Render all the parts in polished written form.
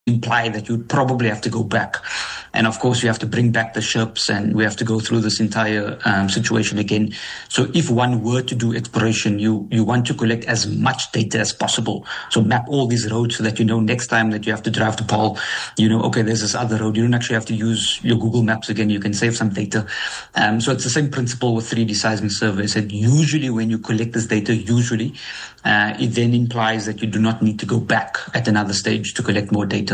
imply that you'd probably have to go back. And of course, you have to bring back the ships and we have to go through this entire situation again. So if one were to do exploration, you want to collect as much data as possible. So map all these roads so that you know next time that you have to drive to Paul, you know, okay, there's this other road. You don't actually have to use your Google Maps again. You can save some data. So it's the same principle with 3D seismic surveys, that usually when you collect this data, it then implies that you do not need to go back at another stage to collect more data.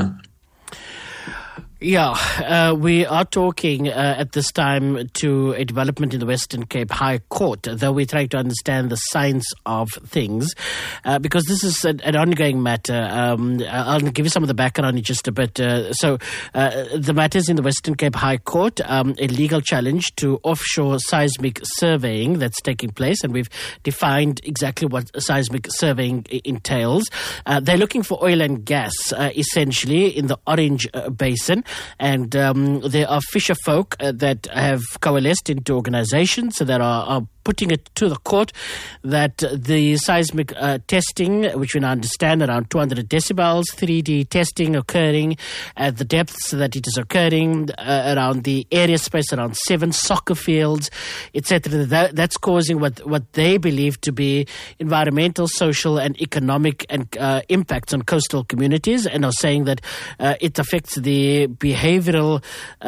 Yeah, we are talking at this time to a development in the Western Cape High Court, though we try to understand the science of things, because this is an ongoing matter. I'll give you some of the background in just a bit. So the matter is in the Western Cape High Court, a legal challenge to offshore seismic surveying that's taking place, and we've defined exactly what seismic surveying entails. They're looking for oil and gas, essentially, in the Orange Basin. And there are fisher folk that have coalesced into organizations that are putting it to the court that the seismic testing, which we now understand around 200 decibels, 3D testing occurring at the depths that it is occurring, around the area space around 7 soccer fields, etc. That's causing what they believe to be environmental, social and economic and impacts on coastal communities, and are saying that it affects the behavioral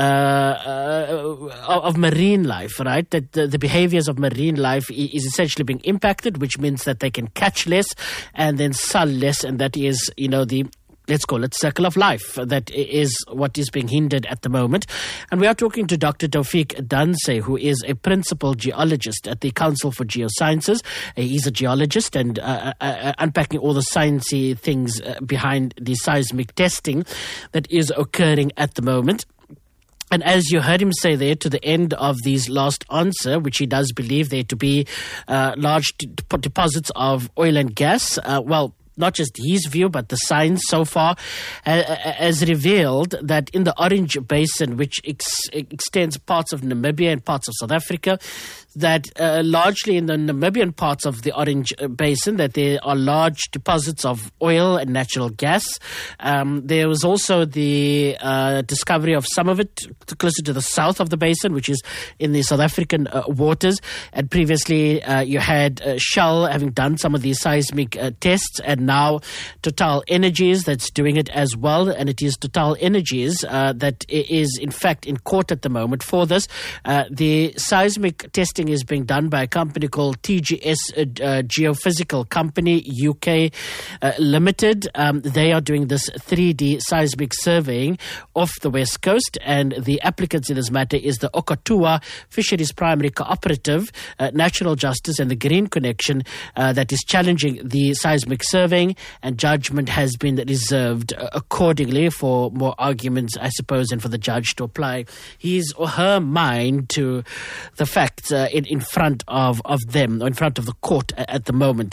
of marine life, right? That the behaviors of marine life is essentially being impacted, which means that they can catch less and then sell less, and that is, let's call it circle of life. That is what is being hindered at the moment. And we are talking to Dr. Taufik Danse, who is a principal geologist at the Council for Geosciences. He's a geologist and unpacking all the sciencey things behind the seismic testing that is occurring at the moment. And as you heard him say there to the end of his last answer, which he does believe there to be large deposits of oil and gas, not just his view, but the science so far has revealed that in the Orange Basin, which extends parts of Namibia and parts of South Africa, that largely in the Namibian parts of the Orange Basin, that there are large deposits of oil and natural gas. There was also the discovery of some of it closer to the south of the basin, which is in the South African waters. And previously you had Shell having done some of these seismic tests, and now Total Energies that's doing it as well. And it is Total Energies that is in fact in court at the moment for this. The seismic testing is being done by a company called TGS Geophysical Company UK Limited. They are doing this 3D seismic surveying off the West Coast, and the applicants in this matter is the Okatua Fisheries Primary Cooperative, Natural Justice and the Green Connection that is challenging the seismic surveying, and judgment has been reserved accordingly for more arguments, I suppose, and for the judge to apply his or her mind to the facts in front of them, or in front of the court at the moment.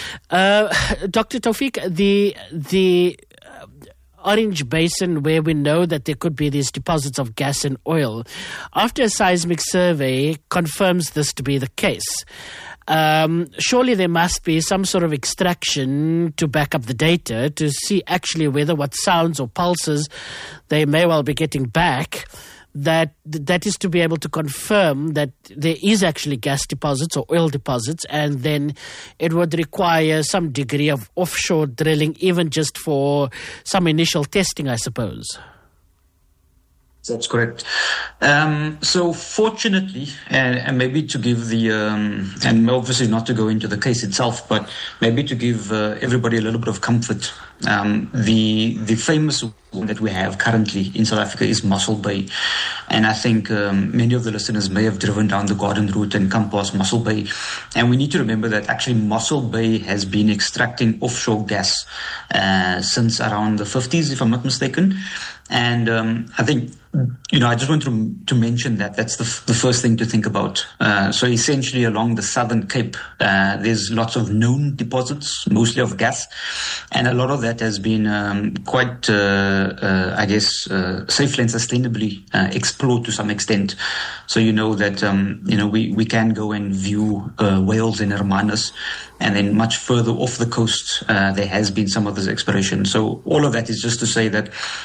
Dr. Taufik, the Orange Basin, where we know that there could be these deposits of gas and oil, after a seismic survey confirms this to be the case, surely there must be some sort of extraction to back up the data to see actually whether what sounds or pulses they may well be getting back, that is to be able to confirm that there is actually gas deposits or oil deposits, and then it would require some degree of offshore drilling, even just for some initial testing, I suppose. That's correct. So fortunately, and maybe to give and obviously not to go into the case itself, but maybe to give everybody a little bit of comfort, the famous one that we have currently in South Africa is Mossel Bay. And I think many of the listeners may have driven down the Garden Route and come past Mossel Bay. And we need to remember that actually Mossel Bay has been extracting offshore gas since around the 50s, if I'm not mistaken. And I think, I just want to mention that that's the first thing to think about. So essentially along the Southern Cape, there's lots of known deposits, mostly of gas. And a lot of that has been quite, safely and sustainably exploited explored to some extent. So you know that we can go and view whales in Hermanus, and then much further off the coast there has been some of this exploration. So all of that is just to say that